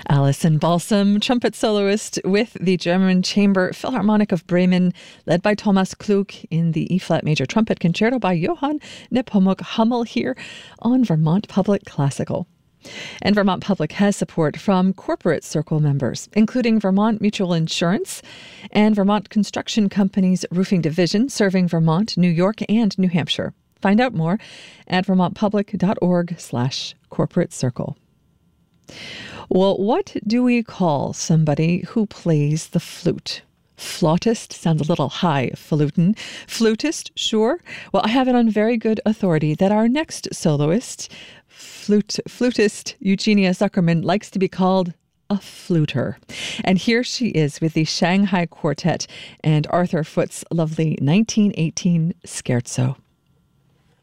Alison Balsam, trumpet soloist with the German Chamber Philharmonic of Bremen, led by Thomas Klug in the E-flat major trumpet concerto by Johann Nepomuk Hummel here on Vermont Public Classical. And Vermont Public has support from corporate circle members, including Vermont Mutual Insurance and Vermont Construction Company's roofing division, serving Vermont, New York, and New Hampshire. Find out more at vermontpublic.org/corporate circle. Well, what do we call somebody who plays the flute? Flautist sounds a little highfalutin. Flutist, sure. Well, I have it on very good authority that our next soloist, flutist Eugenia Zuckerman, likes to be called a fluter. And here she is with the Shanghai Quartet and Arthur Foote's lovely 1918 Scherzo.